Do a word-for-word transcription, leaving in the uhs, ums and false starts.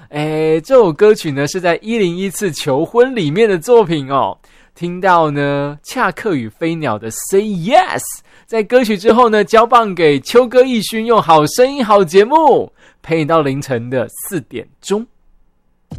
诶，这首歌曲呢是在一零一次求婚里面的作品哦。听到呢恰克与飞鸟的 Say Yes， 在歌曲之后呢交棒给秋歌义勋，用好声音好节目陪你到凌晨的四点钟。